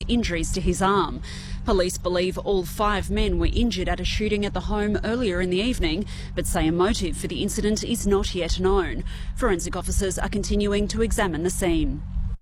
injuries to his arm. Police believe all 5 men were injured at a shooting at the home earlier in the evening, but say a motive for the incident is not yet known. Forensic officers are continuing to examine the scene.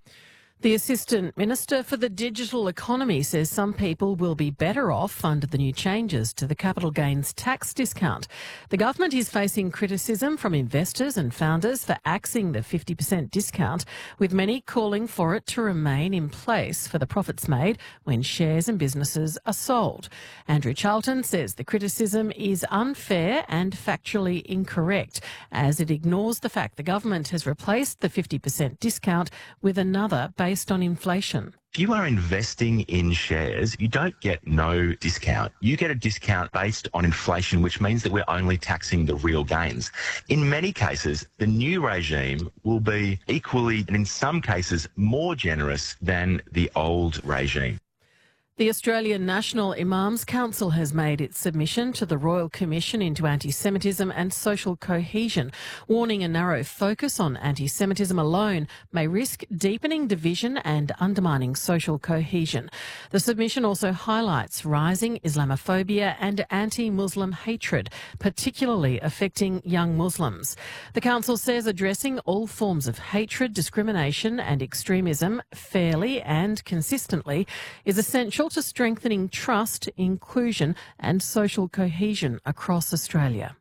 The Assistant Minister for the Digital Economy says some people will be better off under the new changes to the capital gains tax discount. The government is facing criticism from investors and founders for axing the 50% discount, with many calling for it to remain in place for the profits made when shares and businesses are sold. Andrew Charlton says the criticism is unfair and factually incorrect, as it ignores the fact the government has replaced the 50% discount with another based on inflation. If you are investing in shares, you don't get no discount. You get a discount based on inflation, which means that we're only taxing the real gains. In many cases, the new regime will be equally, and in some cases, more generous than the old regime. The Australian National Imams Council has made its submission to the Royal Commission into Anti-Semitism and Social Cohesion, warning a narrow focus on anti-Semitism alone may risk deepening division and undermining social cohesion. The submission also highlights rising Islamophobia and anti-Muslim hatred, particularly affecting young Muslims. The Council says addressing all forms of hatred, discrimination and extremism fairly and consistently is essential to strengthening trust, inclusion and social cohesion across Australia.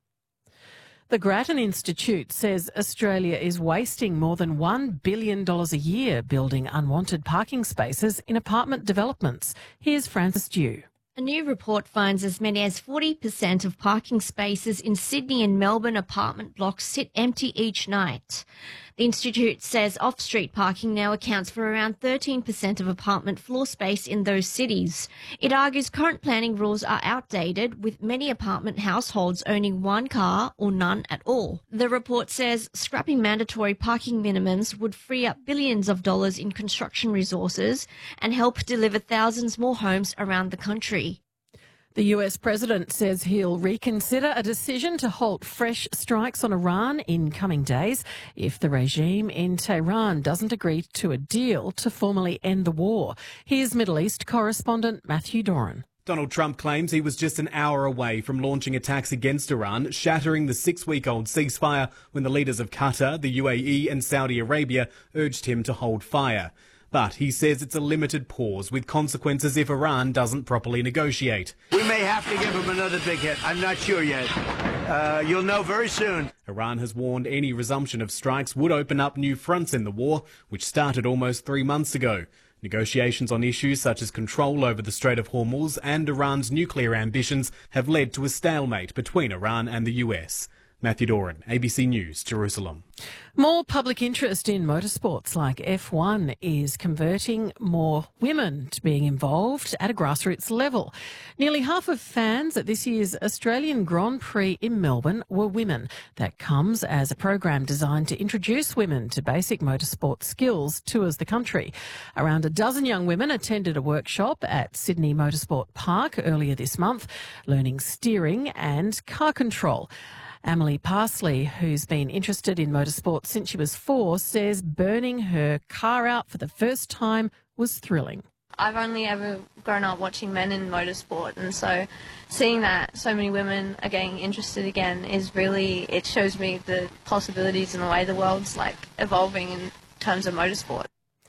The Grattan Institute says Australia is wasting more than $1 billion a year building unwanted parking spaces in apartment developments. Here's Francis Dew. A new report finds as many as 40% of parking spaces in Sydney and Melbourne apartment blocks sit empty each night. The Institute says off-street parking now accounts for around 13% of apartment floor space in those cities. It argues current planning rules are outdated, with many apartment households owning one car or none at all. The report says scrapping mandatory parking minimums would free up billions of dollars in construction resources and help deliver thousands more homes around the country. The US president says he'll reconsider a decision to halt fresh strikes on Iran in coming days if the regime in Tehran doesn't agree to a deal to formally end the war. Here's Middle East correspondent Matthew Doran. Donald Trump claims he was just an hour away from launching attacks against Iran, shattering the 6-week-old ceasefire when the leaders of Qatar, the UAE and Saudi Arabia urged him to hold fire. But he says it's a limited pause with consequences if Iran doesn't properly negotiate. We may have to give him another big hit. I'm not sure yet. You'll know very soon. Iran has warned any resumption of strikes would open up new fronts in the war, which started almost 3 months ago. Negotiations on issues such as control over the Strait of Hormuz and Iran's nuclear ambitions have led to a stalemate between Iran and the US. Matthew Doran, ABC News, Jerusalem. More public interest in motorsports like F1 is converting more women to being involved at a grassroots level. Nearly half of fans at this year's Australian Grand Prix in Melbourne were women. That comes as a program designed to introduce women to basic motorsport skills tours the country. Around a dozen young women attended a workshop at Sydney Motorsport Park earlier this month, learning steering and car control. Emily Parsley, who's been interested in motorsport since she was 4, says burning her car out for the first time was thrilling. I've only ever grown up watching men in motorsport, and so seeing that so many women are getting interested again is really, it shows me the possibilities and the way the world's evolving in terms of motorsport.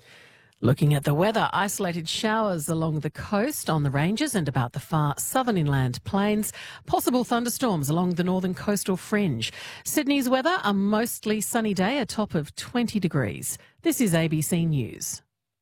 Looking at the weather, isolated showers along the coast, on the ranges and about the far southern inland plains. Possible thunderstorms along the northern coastal fringe. Sydney's weather, a mostly sunny day, a top of 20 degrees. This is ABC News.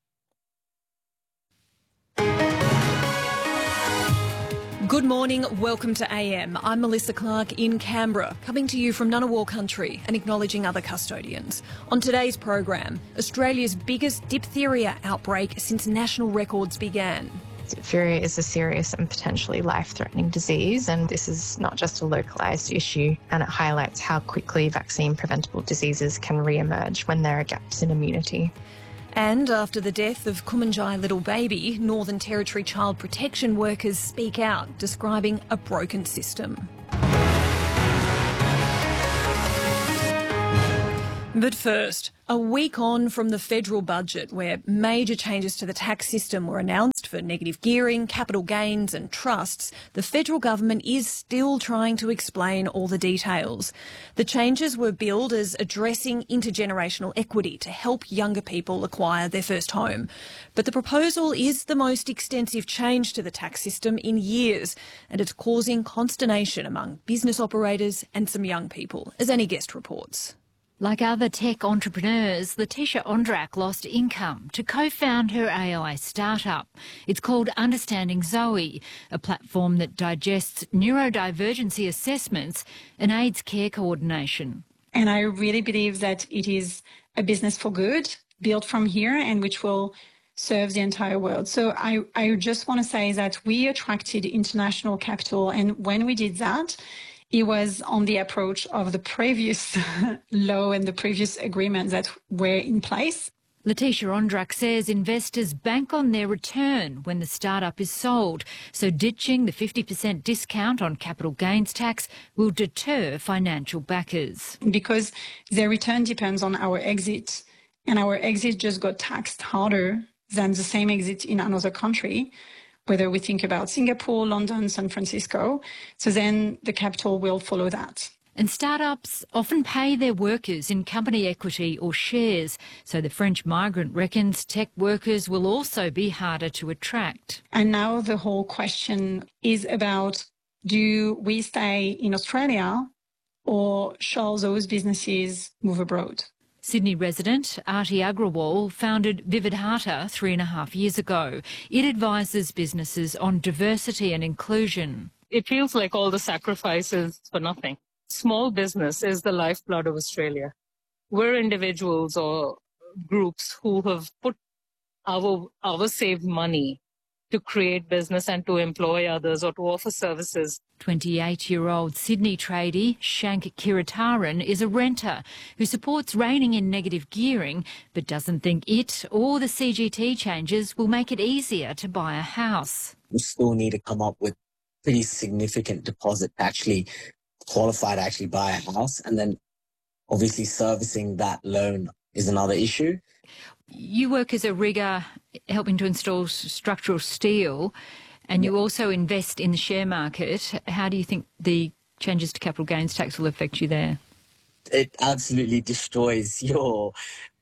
Good morning, welcome to AM. I'm Melissa Clark in Canberra, coming to you from Ngunnawal country and acknowledging other custodians. On today's program, Australia's biggest diphtheria outbreak since national records began. Diphtheria is a serious and potentially life-threatening disease, and this is not just a localised issue, and it highlights how quickly vaccine-preventable diseases can re-emerge when there are gaps in immunity. And after the death of Kumanjai little baby, Northern Territory child protection workers speak out, describing a broken system. But first, a week on from the federal budget, where major changes to the tax system were announced for negative gearing, capital gains and trusts, the federal government is still trying to explain all the details. The changes were billed as addressing intergenerational equity to help younger people acquire their first home. But the proposal is the most extensive change to the tax system in years, and it's causing consternation among business operators and some young people, as Annie Guest reports. Like other tech entrepreneurs, Letitia Ondrak lost income to co-found her AI startup. It's called Understanding Zoe, a platform that digests neurodivergency assessments and aids care coordination. And I really believe that it is a business for good, built from here, and which will serve the entire world. So I just want to say that we attracted international capital, and when we did that, it was on the approach of the previous law and the previous agreements that were in place. Letitia Ondrak says investors bank on their return when the startup is sold, so ditching the 50% discount on capital gains tax will deter financial backers. Because their return depends on our exit, and our exit just got taxed harder than the same exit in another country, whether we think about Singapore, London, San Francisco. So then the capital will follow that. And startups often pay their workers in company equity or shares, so the French migrant reckons tech workers will also be harder to attract. And now the whole question is about, do we stay in Australia or shall those businesses move abroad? Sydney resident Arti Agrawal founded Vividhata 3.5 years ago. It advises businesses on diversity and inclusion. It feels like all the sacrifices for nothing. Small business is the lifeblood of Australia. We're individuals or groups who have put our saved money to create business and to employ others or to offer services. 28-year-old Sydney tradie Shank Kiritaran is a renter who supports reining in negative gearing but doesn't think it or the CGT changes will make it easier to buy a house. We still need to come up with pretty significant deposit to actually qualify to actually buy a house, and then obviously servicing that loan is another issue. You work as a rigger helping to install structural steel, and you also invest in the share market. How do you think the changes to capital gains tax will affect you there? It absolutely destroys your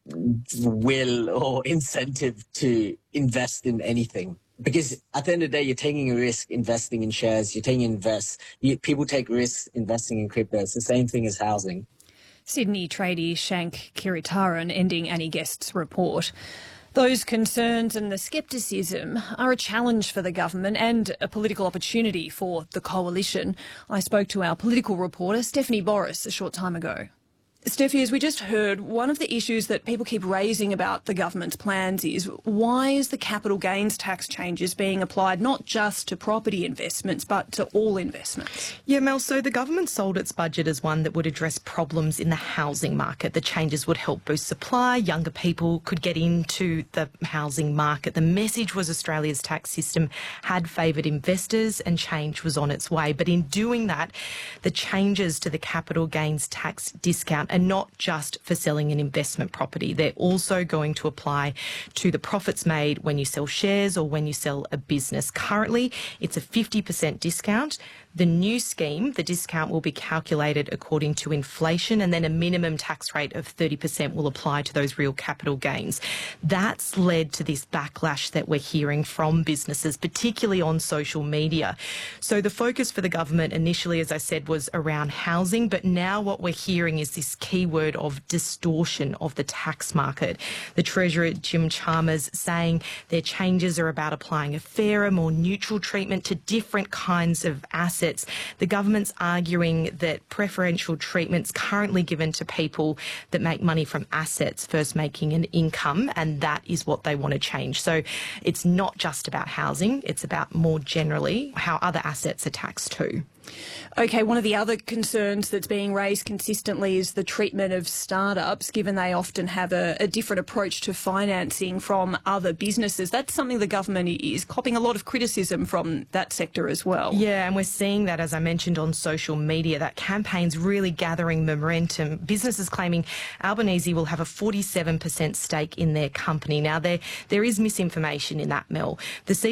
will or incentive to invest in anything. Because at the end of the day, you're taking a risk investing in shares, people take risks investing in crypto. It's the same thing as housing. Sydney tradie Shank Kiritaran ending Annie Guest's report. Those concerns and the scepticism are a challenge for the government and a political opportunity for the coalition. I spoke to our political reporter Stephanie Boris a short time ago. Steffi, as we just heard, one of the issues that people keep raising about the government's plans is why is the capital gains tax changes being applied not just to property investments but to all investments? Yeah, Mel, so the government sold its budget as one that would address problems in the housing market. The changes would help boost supply, younger people could get into the housing market. The message was Australia's tax system had favoured investors and change was on its way. But in doing that, the changes to the capital gains tax discount are not just for selling an investment property. They're also going to apply to the profits made when you sell shares or when you sell a business. Currently, it's a 50% discount. The new scheme, the discount will be calculated according to inflation, and then a minimum tax rate of 30% will apply to those real capital gains. That's led to this backlash that we're hearing from businesses, particularly on social media. So the focus for the government initially, as I said, was around housing, but now what we're hearing is this keyword of distortion of the tax market. The Treasurer, Jim Chalmers, saying their changes are about applying a fairer, more neutral treatment to different kinds of assets. The government's arguing that preferential treatment's currently given to people that make money from assets first making an income, and that is what they want to change. So it's not just about housing, it's about more generally how other assets are taxed too. OK, one of the other concerns that's being raised consistently is the treatment of startups, given they often have a different approach to financing from other businesses. That's something the government is copping a lot of criticism from that sector as well. Yeah, and we're seeing that, as I mentioned, on social media. That campaign's really gathering momentum. Businesses claiming Albanese will have a 47% stake in their company. Now, there is misinformation in that, Mel. The